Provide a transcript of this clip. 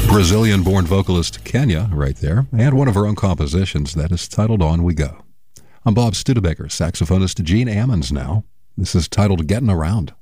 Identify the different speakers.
Speaker 1: Brazilian-born vocalist Kenya right there, and one of her own compositions that is titled On We Go. I'm Bob Studebaker, saxophonist Gene Ammons now. This is titled Getting Around.